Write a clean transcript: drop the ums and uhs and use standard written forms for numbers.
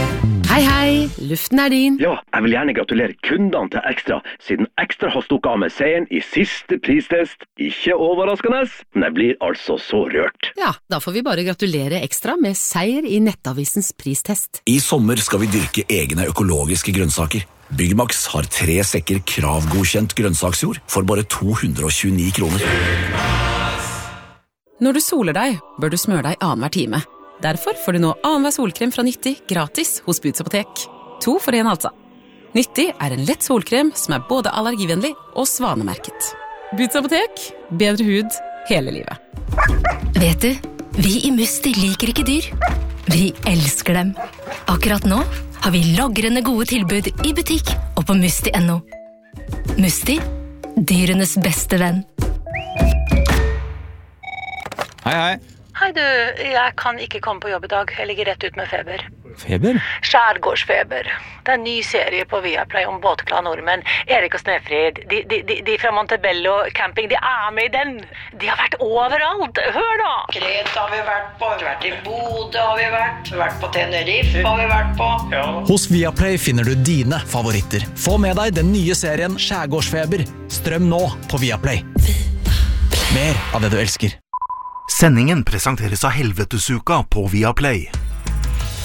Hei, luften din. Ja, jeg vil gjerne gratulere kundene til Ekstra, siden Ekstra har stukket av med seieren i siste pristest. Ikke overraskende, men jeg blir altså så rørt. Ja, da får vi bare gratulere Ekstra med seier i Nettavisens pristest. I sommer skal vi dyrke egne økologiske grønnsaker. Byggmax har 3 sekker kravgodkjent grønnsaksjord for bare 229 kroner. Når du soler deg, bør du smøre deg annenhver time. Derfor får du nå annenhver solkrem fra Nyttig gratis hos Boots Apotek. 2 for 1 altså. Nyttig en lett solkrem som både allergivennlig og svanemerket. Boots Apotek, bedre hud hele livet. Vet du, vi i Musti liker ikke dyr. Vi elsker dem. Akkurat nå har vi lagrende gode tilbud i butikk og på musti.no. Musti, dyrenes beste venn. Hei. Hei du, jeg kan ikke komme på jobb i dag. Jeg ligger rett ut med feber. Feber? Skjærgårdsfeber. Det en ny serie på Viaplay om båtglade nordmenn. Erik og Snefrid, de fra Montebello camping, de med i den. De har vært overalt. Hør da! Kreta har vi vært på, i Bodø har vi vært på Tenerife har vi vært på. Ja. Hos Viaplay finner du dine favoritter. Få med deg den nye serien Skjærgårdsfeber. Strøm nå på Viaplay. Mer av det du elsker. Sendingen presenteres av Helvetesuka på Viaplay.